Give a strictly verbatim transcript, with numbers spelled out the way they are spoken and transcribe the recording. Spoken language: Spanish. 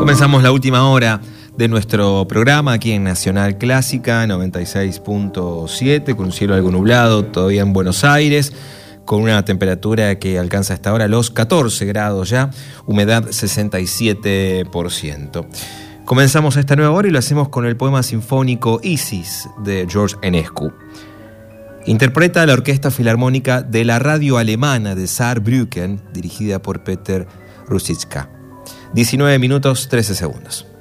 Comenzamos la última hora de nuestro programa aquí en Nacional Clásica noventa y seis punto siete, con un cielo algo nublado todavía en Buenos Aires, con una temperatura que alcanza hasta ahora los catorce grados ya, humedad sesenta y siete por ciento. Comenzamos esta nueva hora y lo hacemos con el poema sinfónico Isis de George Enescu. Interpreta la Orquesta Filarmónica de la Radio Alemana de Saarbrücken, dirigida por Peter Ruzicka. diecinueve minutos trece segundos.